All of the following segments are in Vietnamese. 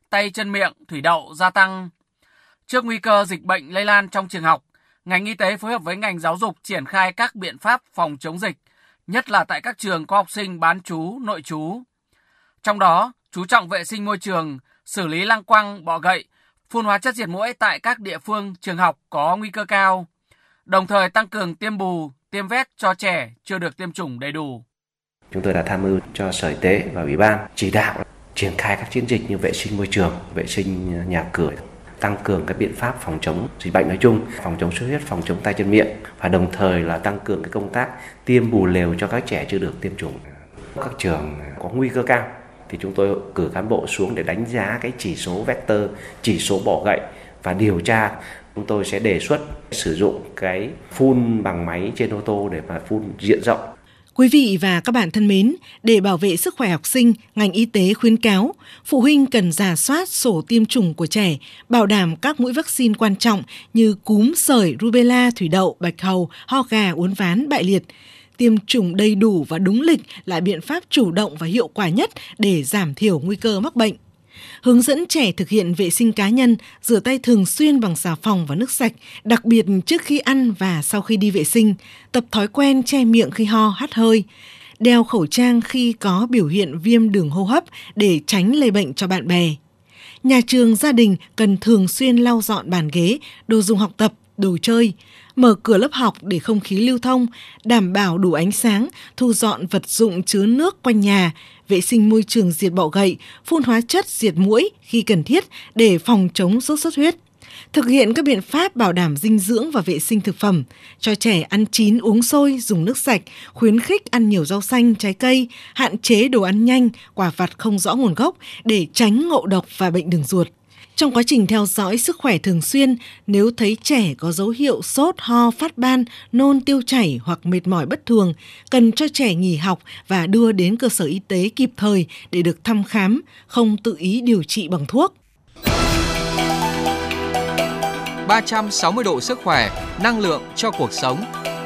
tay chân miệng, thủy đậu gia tăng. Trước nguy cơ dịch bệnh lây lan trong trường học, ngành y tế phối hợp với ngành giáo dục triển khai các biện pháp phòng chống dịch, nhất là tại các trường có học sinh bán trú, nội trú. Trong đó, chú trọng vệ sinh môi trường, xử lý lăng quăng, bọ gậy, phun hóa chất diệt muỗi tại các địa phương, trường học có nguy cơ cao, đồng thời tăng cường tiêm bù, tiêm vét cho trẻ chưa được tiêm chủng đầy đủ. Chúng tôi đã tham mưu cho Sở Y tế và Ủy ban chỉ đạo triển khai các chiến dịch như vệ sinh môi trường, vệ sinh nhà cửa, tăng cường các biện pháp phòng chống dịch bệnh nói chung, phòng chống xuất huyết, phòng chống tay chân miệng và đồng thời là tăng cường cái công tác tiêm bù lều cho các trẻ chưa được tiêm chủng. Các trường có nguy cơ cao thì chúng tôi cử cán bộ xuống để đánh giá cái chỉ số vector, chỉ số bọ gậy và điều tra. Chúng tôi sẽ đề xuất sử dụng cái phun bằng máy trên ô tô để mà phun diện rộng. Quý vị và các bạn thân mến, để bảo vệ sức khỏe học sinh, ngành y tế khuyến cáo phụ huynh cần rà soát sổ tiêm chủng của trẻ, bảo đảm các mũi vaccine quan trọng như cúm, sởi, rubella, thủy đậu, bạch hầu, ho gà, uốn ván, bại liệt. Tiêm chủng đầy đủ và đúng lịch là biện pháp chủ động và hiệu quả nhất để giảm thiểu nguy cơ mắc bệnh. Hướng dẫn trẻ thực hiện vệ sinh cá nhân, rửa tay thường xuyên bằng xà phòng và nước sạch, đặc biệt trước khi ăn và sau khi đi vệ sinh, tập thói quen che miệng khi ho, hắt hơi, đeo khẩu trang khi có biểu hiện viêm đường hô hấp để tránh lây bệnh cho bạn bè. Nhà trường, gia đình cần thường xuyên lau dọn bàn ghế, đồ dùng học tập, đồ chơi, mở cửa lớp học để không khí lưu thông, đảm bảo đủ ánh sáng, thu dọn vật dụng chứa nước quanh nhà, vệ sinh môi trường diệt bọ gậy, phun hóa chất diệt muỗi khi cần thiết để phòng chống sốt xuất huyết. Thực hiện các biện pháp bảo đảm dinh dưỡng và vệ sinh thực phẩm, cho trẻ ăn chín uống sôi, dùng nước sạch, khuyến khích ăn nhiều rau xanh, trái cây, hạn chế đồ ăn nhanh, quả vặt không rõ nguồn gốc để tránh ngộ độc và bệnh đường ruột. Trong quá trình theo dõi sức khỏe thường xuyên, nếu thấy trẻ có dấu hiệu sốt, ho, phát ban, nôn, tiêu chảy hoặc mệt mỏi bất thường, cần cho trẻ nghỉ học và đưa đến cơ sở y tế kịp thời để được thăm khám, không tự ý điều trị bằng thuốc. 360 độ sức khỏe, năng lượng cho cuộc sống.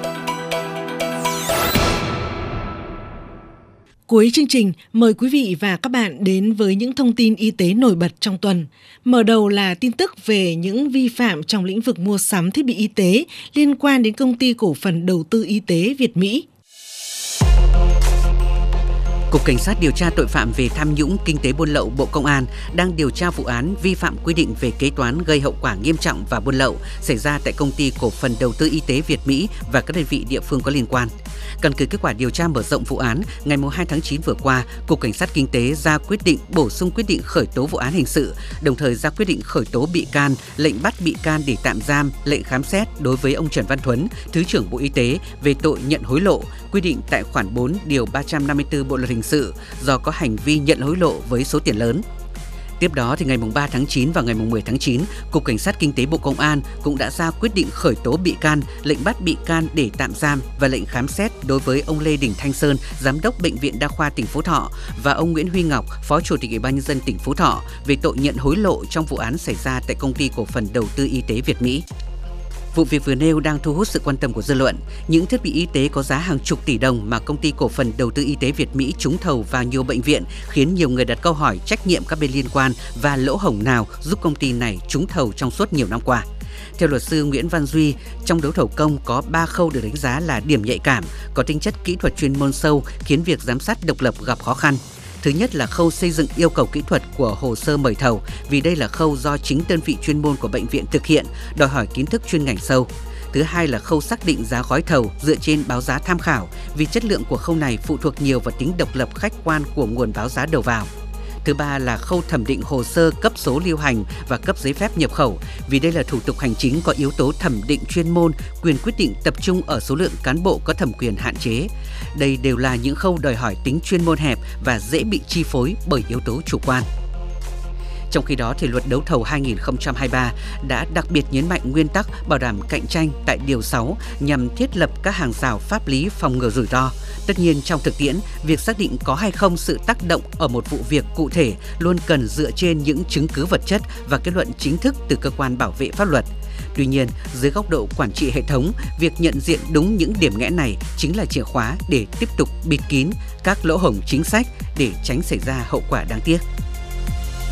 Cuối chương trình, mời quý vị và các bạn đến với những thông tin y tế nổi bật trong tuần. Mở đầu là tin tức về những vi phạm trong lĩnh vực mua sắm thiết bị y tế liên quan đến Công ty Cổ phần Đầu tư Y tế Việt Mỹ. Cục Cảnh sát điều tra tội phạm về tham nhũng kinh tế buôn lậu Bộ Công an đang điều tra vụ án vi phạm quy định về kế toán gây hậu quả nghiêm trọng và buôn lậu xảy ra tại Công ty Cổ phần Đầu tư Y tế Việt Mỹ và các đơn vị địa phương có liên quan. Căn cứ kết quả điều tra mở rộng vụ án, ngày 2 tháng 9 vừa qua, Cục Cảnh sát Kinh tế ra quyết định bổ sung quyết định khởi tố vụ án hình sự, đồng thời ra quyết định khởi tố bị can, lệnh bắt bị can để tạm giam, lệnh khám xét đối với ông Trần Văn Thuấn, Thứ trưởng Bộ Y tế về tội nhận hối lộ, quy định tại khoản 4 điều 354 Bộ luật hình sự do có hành vi nhận hối lộ với số tiền lớn. Tiếp đó, thì ngày 3 tháng 9 và ngày 10 tháng 9, Cục Cảnh sát Kinh tế Bộ Công an cũng đã ra quyết định khởi tố bị can, lệnh bắt bị can để tạm giam và lệnh khám xét đối với ông Lê Đình Thanh Sơn, Giám đốc Bệnh viện Đa khoa tỉnh Phú Thọ và ông Nguyễn Huy Ngọc, Phó Chủ tịch Ủy ban Nhân dân tỉnh Phú Thọ về tội nhận hối lộ trong vụ án xảy ra tại Công ty Cổ phần Đầu tư Y tế Việt Mỹ. Vụ việc vừa nêu đang thu hút sự quan tâm của dư luận. Những thiết bị y tế có giá hàng chục tỷ đồng mà Công ty Cổ phần Đầu tư Y tế Việt Mỹ trúng thầu vào nhiều bệnh viện khiến nhiều người đặt câu hỏi trách nhiệm các bên liên quan và lỗ hổng nào giúp công ty này trúng thầu trong suốt nhiều năm qua. Theo luật sư Nguyễn Văn Duy, trong đấu thầu công có 3 khâu được đánh giá là điểm nhạy cảm, có tính chất kỹ thuật chuyên môn sâu khiến việc giám sát độc lập gặp khó khăn. Thứ nhất là khâu xây dựng yêu cầu kỹ thuật của hồ sơ mời thầu, vì đây là khâu do chính đơn vị chuyên môn của bệnh viện thực hiện, đòi hỏi kiến thức chuyên ngành sâu. Thứ hai là khâu xác định giá gói thầu dựa trên báo giá tham khảo, vì chất lượng của khâu này phụ thuộc nhiều vào tính độc lập khách quan của nguồn báo giá đầu vào. Thứ ba là khâu thẩm định hồ sơ cấp số lưu hành và cấp giấy phép nhập khẩu, vì đây là thủ tục hành chính có yếu tố thẩm định chuyên môn, quyền quyết định tập trung ở số lượng cán bộ có thẩm quyền hạn chế. Đây đều là những khâu đòi hỏi tính chuyên môn hẹp và dễ bị chi phối bởi yếu tố chủ quan. Trong khi đó, thì luật đấu thầu 2023 đã đặc biệt nhấn mạnh nguyên tắc bảo đảm cạnh tranh tại Điều 6 nhằm thiết lập các hàng rào pháp lý phòng ngừa rủi ro. Tất nhiên, trong thực tiễn, việc xác định có hay không sự tác động ở một vụ việc cụ thể luôn cần dựa trên những chứng cứ vật chất và kết luận chính thức từ cơ quan bảo vệ pháp luật. Tuy nhiên, dưới góc độ quản trị hệ thống, việc nhận diện đúng những điểm nghẽn này chính là chìa khóa để tiếp tục bịt kín các lỗ hổng chính sách để tránh xảy ra hậu quả đáng tiếc.